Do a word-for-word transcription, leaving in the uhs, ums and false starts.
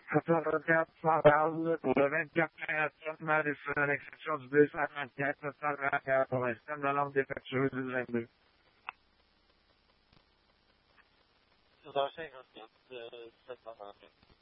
le vingt-quatre un traitement des l'exception du deux cent trente-quatre, neuf cent trente-quatre pour un système de lampe défectueuse du vingt-deux. six heures cinquante-quatre, sept cent trente-quatre.